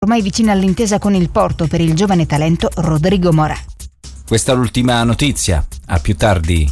ormai vicina all'intesa con il Porto per il giovane talento Rodrigo Morá. Questa è l'ultima notizia. A più tardi.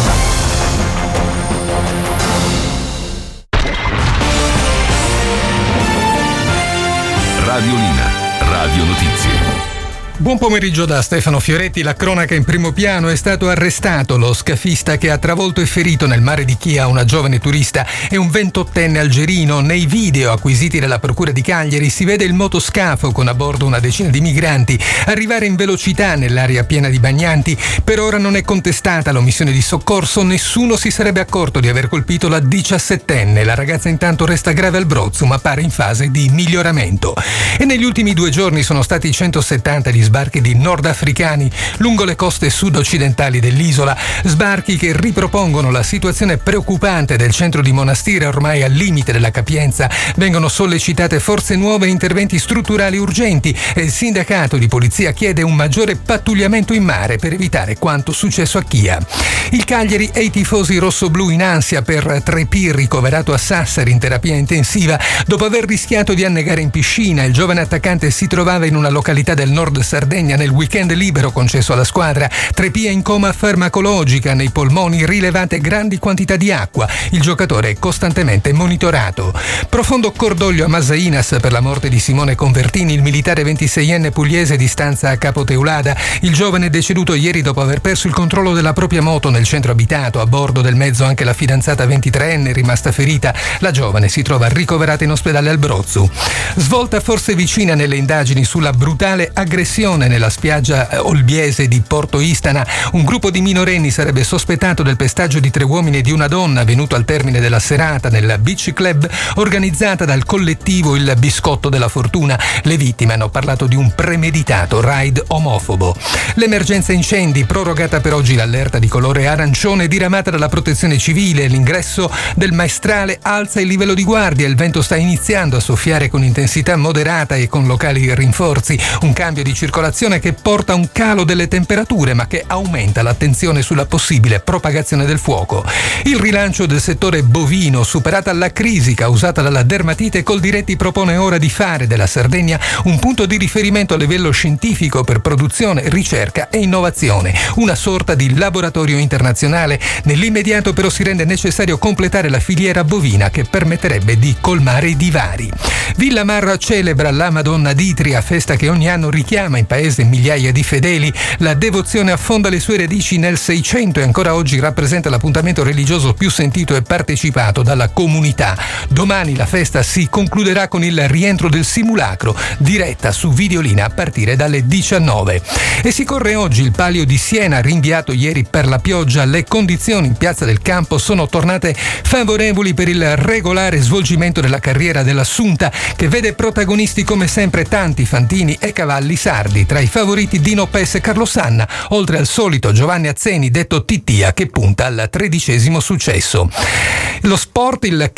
Radiolina, Radio Notizie. Buon pomeriggio da Stefano Fioretti. La cronaca in primo piano. È stato arrestato lo scafista che ha travolto e ferito nel mare di Chia una giovane turista e un 28enne algerino. Nei video acquisiti dalla procura di Cagliari si vede il motoscafo con a bordo una decina di migranti arrivare in velocità nell'area piena di bagnanti. Per ora non è contestata l'omissione di soccorso, nessuno si sarebbe accorto di aver colpito la 17enne. La ragazza intanto resta grave al brozzo ma pare in fase di miglioramento. E negli ultimi 2 giorni sono stati 170 gli sbarchi di nordafricani lungo le coste sud-occidentali dell'isola, sbarchi che ripropongono la situazione preoccupante del centro di Monastir, ormai al limite della capienza. Vengono sollecitate forze nuove e interventi strutturali urgenti e il sindacato di polizia chiede un maggiore pattugliamento in mare per evitare quanto successo a Chia. Il Cagliari e i tifosi rossoblù in ansia per Trepì, ricoverato a Sassari in terapia intensiva dopo aver rischiato di annegare in piscina. Il giovane attaccante si trovava in una località del nord Sardegna nel weekend libero concesso alla squadra. Trepì è in coma farmacologica, nei polmoni rilevate grandi quantità di acqua. Il giocatore è costantemente monitorato. Profondo cordoglio a Masainas per la morte di Simone Convertini, il militare 26enne pugliese di stanza a Capo Teulada. Il giovane è deceduto ieri dopo aver perso il controllo della propria moto nel centro abitato. A bordo del mezzo anche la fidanzata 23enne rimasta ferita. La giovane si trova ricoverata in ospedale al Brozzu. Svolta forse vicina nelle indagini sulla brutale aggressione nella spiaggia olbiese di Porto Istana. Un gruppo di minorenni sarebbe sospettato del pestaggio di 3 uomini e di una donna avvenuto al termine della serata nel Beach Club organizzata dal collettivo Il Biscotto della Fortuna. Le vittime hanno parlato di un premeditato raid omofobo. L'emergenza incendi, prorogata per oggi l'allerta di colore arancione diramata dalla Protezione Civile. L'ingresso del maestrale alza il livello di guardia. Il vento sta iniziando a soffiare con intensità moderata e con locali rinforzi. Un cambio di circolazione che porta a un calo delle temperature ma che aumenta l'attenzione sulla possibile propagazione del fuoco. Il rilancio del settore bovino, superata la crisi causata dalla dermatite, Coldiretti propone ora di fare della Sardegna un punto di riferimento a livello scientifico per produzione, ricerca e innovazione, una sorta di laboratorio internazionale. Nell'immediato però si rende necessario completare la filiera bovina che permetterebbe di colmare i divari. Villa Marra celebra la Madonna d'Itria, festa che ogni anno richiama in paese migliaia di fedeli. La devozione affonda le sue radici nel 600 e ancora oggi rappresenta l'appuntamento religioso più sentito e partecipato dalla comunità. Domani la festa si concluderà con il rientro del simulacro, diretta su Videolina a partire dalle 19. E si corre oggi il Palio di Siena, rinviato ieri per la pioggia. Le condizioni in Piazza del Campo sono tornate favorevoli per il regolare svolgimento della carriera dell'Assunta, che vede protagonisti come sempre tanti fantini e cavalli sardi. Tra i favoriti Dino Pes e Carlo Sanna, oltre al solito Giovanni Azzeni detto Tittia, che punta al 13° successo. Lo sport, il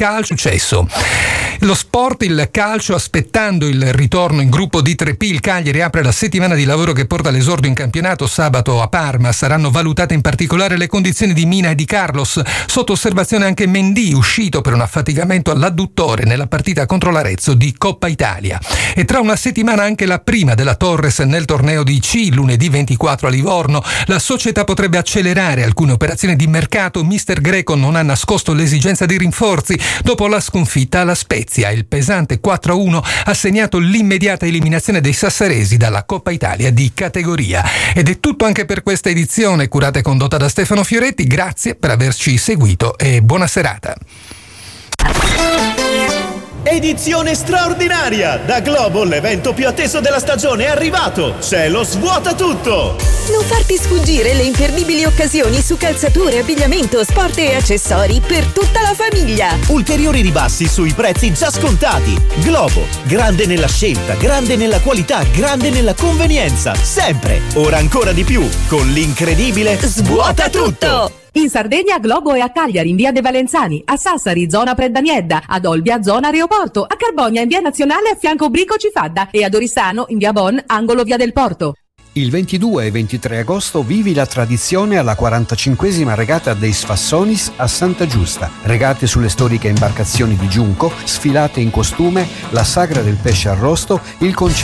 calcio, aspettando il ritorno in gruppo di Trepì, il Cagliari apre la settimana di lavoro che porta all'esordio in campionato sabato a Parma. Saranno valutate in particolare le condizioni di Mina e di Carlos. Sotto osservazione anche Mendy, uscito per un affaticamento all'adduttore nella partita contro l'Arezzo di Coppa Italia. E tra una settimana anche la prima della Torres nel torneo di C, lunedì 24 a Livorno. La società potrebbe accelerare alcune operazioni di mercato. Mister Greco non ha nascosto l'esigenza di rinforzi dopo la sconfitta alla Spezia. Il pesante 4-1 ha segnato l'immediata eliminazione dei sassaresi dalla Coppa Italia di categoria. Ed è tutto anche per questa edizione, curata e condotta da Stefano Fioretti. Grazie per averci seguito e buona serata. Edizione straordinaria! Da Globo l'evento più atteso della stagione è arrivato! C'è lo Svuota Tutto! Non farti sfuggire le imperdibili occasioni su calzature, abbigliamento, sport e accessori per tutta la famiglia! Ulteriori ribassi sui prezzi già scontati! Globo, grande nella scelta, grande nella qualità, grande nella convenienza! Sempre! Ora ancora di più! Con l'incredibile Svuota Tutto! In Sardegna, Globo è a Cagliari in via De Valenzani, a Sassari zona Preddaniedda, ad Olbia zona Aeroporto, a Carbogna in via Nazionale a fianco Brico Cifadda e ad Oristano in via Bon, angolo via del Porto. Il 22 e 23 agosto vivi la tradizione alla 45esima regata dei Sfassonis a Santa Giusta. Regate sulle storiche imbarcazioni di Giunco, sfilate in costume, la sagra del pesce arrosto, il concerto